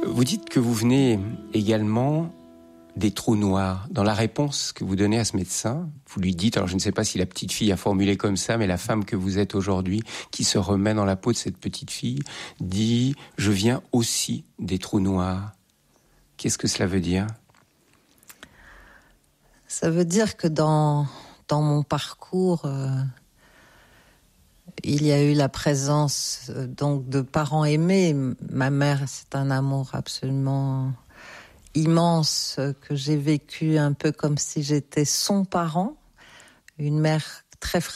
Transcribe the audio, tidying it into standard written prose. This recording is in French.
Vous dites que vous venez également des trous noirs. Dans la réponse que vous donnez à ce médecin, vous lui dites, alors je ne sais pas si la petite fille a formulé comme ça, mais la femme que vous êtes aujourd'hui, qui se remet dans la peau de cette petite fille, dit « Je viens aussi des trous noirs ». Qu'est-ce que cela veut dire ? Ça veut dire que dans mon parcours, il y a eu la présence donc de parents aimés. Ma mère, c'est un amour absolument immense que j'ai vécu un peu comme si j'étais son parent. Une mère très